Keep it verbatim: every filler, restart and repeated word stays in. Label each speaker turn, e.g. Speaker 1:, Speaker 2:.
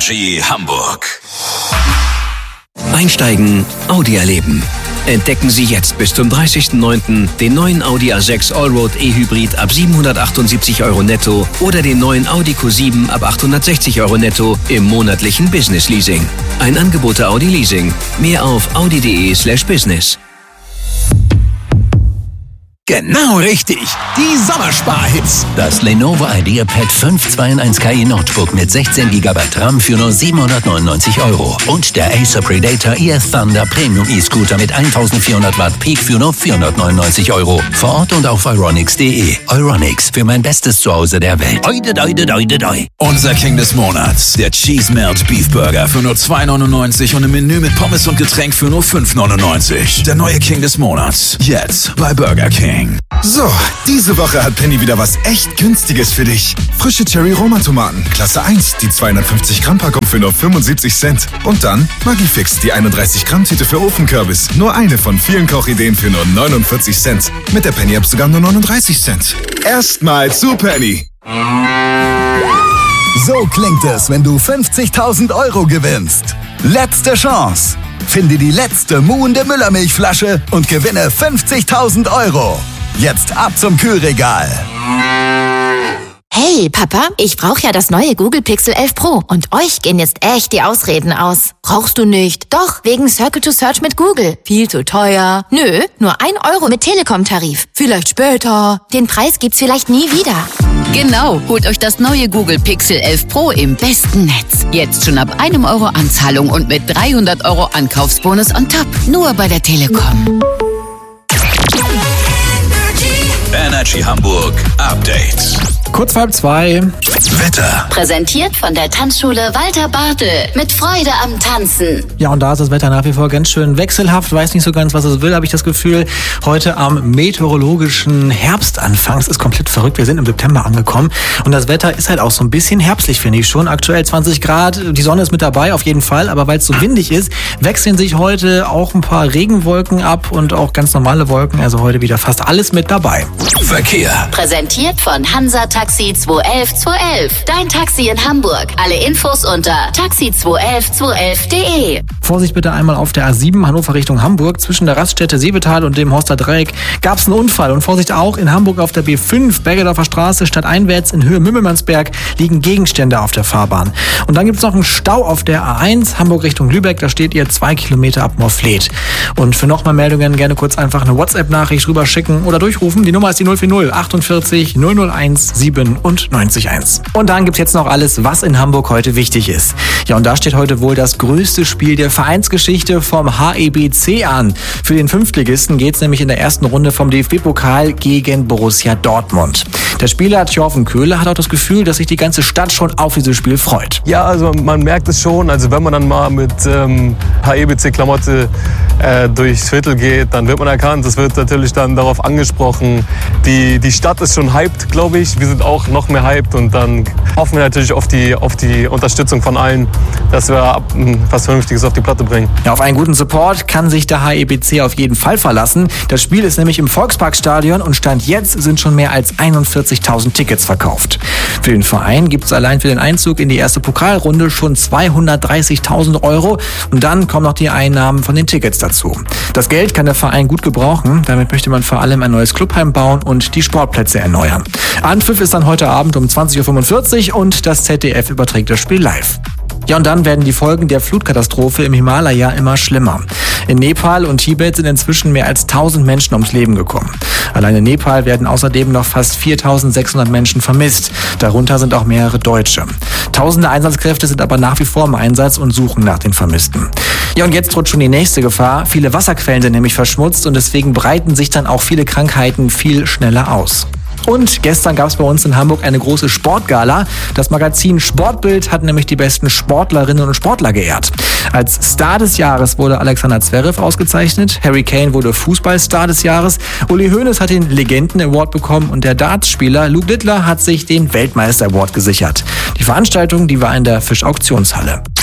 Speaker 1: Energy Hamburg.
Speaker 2: Einsteigen, Audi erleben. Entdecken Sie jetzt bis zum dreißigsten neunten den neuen Audi A sechs Allroad E-Hybrid ab siebenhundertachtundsiebzig Euro netto oder den neuen Audi Q sieben ab achthundertsechzig Euro netto im monatlichen Business Leasing. Ein Angebot der Audi Leasing. Mehr auf audi.de slash business.
Speaker 3: Genau richtig, die Sommersparhits.
Speaker 4: Das Lenovo IdeaPad fünf zwei in eins K I Notebook mit sechzehn Gigabyte RAM für nur siebenhundertneunundneunzig Euro. Und der Acer Predator E F Thunder Premium E-Scooter mit eintausendvierhundert Watt Peak für nur vierhundertneunundneunzig Euro. Vor Ort und auf euronics punkt de. Euronics, für mein bestes Zuhause der Welt. Oide, oide, oide, oide.
Speaker 1: Unser King des Monats, der Cheese Melt Beef Burger für nur zwei neunundneunzig und im Menü mit Pommes und Getränk für nur fünf neunundneunzig. Der neue King des Monats, jetzt bei Burger King.
Speaker 3: So, diese Woche hat Penny wieder was echt Günstiges für dich. Frische Cherry-Roma-Tomaten, Klasse eins, die zweihundertfünfzig Gramm Packung für nur fünfundsiebzig Cent. Und dann Maggi-Fix, die einunddreißig Gramm Tüte für Ofenkürbis. Nur eine von vielen Kochideen für nur neunundvierzig Cent. Mit der Penny-App sogar nur neununddreißig Cent. Erstmal zu Penny.
Speaker 5: So klingt es, wenn du fünfzigtausend Euro gewinnst. Letzte Chance. Finde die letzte muhende Müllermilchflasche und gewinne fünfzigtausend Euro. Jetzt ab zum Kühlregal.
Speaker 6: Hey, Papa, ich brauche ja das neue Google Pixel elf Pro und euch gehen jetzt echt die Ausreden aus. Brauchst du nicht? Doch, wegen Circle to Search mit Google. Viel zu teuer. Nö, nur ein Euro mit Telekom-Tarif. Vielleicht später. Den Preis gibt's vielleicht nie wieder.
Speaker 7: Genau, holt euch das neue Google Pixel elf Pro im besten Netz. Jetzt schon ab einem Euro Anzahlung und mit dreihundert Euro Ankaufsbonus on top. Nur bei der Telekom.
Speaker 1: Energy Hamburg Update.
Speaker 8: Kurz vor halb zwei.
Speaker 1: Wetter.
Speaker 7: Präsentiert von der Tanzschule Walter Bartel. Mit Freude am Tanzen.
Speaker 8: Ja, und da ist das Wetter nach wie vor ganz schön wechselhaft. Weiß nicht so ganz, was es will, habe ich das Gefühl. Heute am meteorologischen Herbstanfang. Es ist komplett verrückt. Wir sind im September angekommen. Und das Wetter ist halt auch so ein bisschen herbstlich, finde ich schon. Aktuell zwanzig Grad. Die Sonne ist mit dabei, auf jeden Fall. Aber weil es so windig ist, wechseln sich heute auch ein paar Regenwolken ab und auch ganz normale Wolken. Also heute wieder fast alles mit dabei.
Speaker 1: Verkehr.
Speaker 7: Präsentiert von Hansa Taxi zwei elf zwei elf. Dein Taxi in Hamburg. Alle Infos unter taxi zwei elf zwei elf punkt de.
Speaker 8: Vorsicht bitte einmal auf der A sieben Hannover Richtung Hamburg. Zwischen der Raststätte Seebetal und dem Horster Dreieck gab es einen Unfall. Und Vorsicht auch, in Hamburg auf der B fünf Bergedorfer Straße stadteinwärts in Höhe Mümmelmannsberg liegen Gegenstände auf der Fahrbahn. Und dann gibt es noch einen Stau auf der A eins Hamburg Richtung Lübeck. Da steht ihr zwei Kilometer ab Morfleet. Und für noch mehr Meldungen gerne kurz einfach eine WhatsApp-Nachricht rüber schicken oder durchrufen. Die Nummer ist die null vier null achtundvierzig null null eins siebenundneunzig. Und dann gibt's jetzt noch alles, was in Hamburg heute wichtig ist. Ja, und da steht heute wohl das größte Spiel der Vereinsgeschichte vom H E B C an. Für den Fünftligisten geht's nämlich in der ersten Runde vom D F B-Pokal gegen Borussia Dortmund. Der Spieler Thjorven Köhler hat auch das Gefühl, dass sich die ganze Stadt schon auf dieses Spiel freut.
Speaker 9: Ja, also man merkt es schon. Also wenn man dann mal mit ähm, H E B C-Klamotte äh, durchs Viertel geht, dann wird man erkannt. Es wird natürlich dann darauf angesprochen. Die, die Stadt ist schon hyped, glaube ich. Wir sind auch noch mehr hyped und dann hoffen wir natürlich auf die, auf die Unterstützung von allen, dass wir was Vernünftiges auf die Platte bringen.
Speaker 8: Ja, auf einen guten Support kann sich der H E B C auf jeden Fall verlassen. Das Spiel ist nämlich im Volksparkstadion und Stand jetzt sind schon mehr als einundvierzigtausend Tickets verkauft. Für den Verein gibt es allein für den Einzug in die erste Pokalrunde schon zweihundertdreißigtausend Euro und dann kommen noch die Einnahmen von den Tickets dazu. Das Geld kann der Verein gut gebrauchen. Damit möchte man vor allem ein neues Clubheim bauen und die Sportplätze erneuern. Anpfiff ist dann heute Abend um zwanzig Uhr fünfundvierzig und das Z D F überträgt das Spiel live. Ja, und dann werden die Folgen der Flutkatastrophe im Himalaya immer schlimmer. In Nepal und Tibet sind inzwischen mehr als tausend Menschen ums Leben gekommen. Allein in Nepal werden außerdem noch fast viertausendsechshundert Menschen vermisst. Darunter sind auch mehrere Deutsche. Tausende Einsatzkräfte sind aber nach wie vor im Einsatz und suchen nach den Vermissten. Ja, und jetzt droht schon die nächste Gefahr. Viele Wasserquellen sind nämlich verschmutzt und deswegen breiten sich dann auch viele Krankheiten viel schneller aus. Und gestern gab es bei uns in Hamburg eine große Sportgala. Das Magazin Sportbild hat nämlich die besten Sportlerinnen und Sportler geehrt. Als Star des Jahres wurde Alexander Zverev ausgezeichnet, Harry Kane wurde Fußballstar des Jahres, Uli Hoeneß hat den Legenden-Award bekommen und der Dartspieler Luke Littler hat sich den Weltmeister-Award gesichert. Die Veranstaltung, die war in der Fisch-Auktionshalle.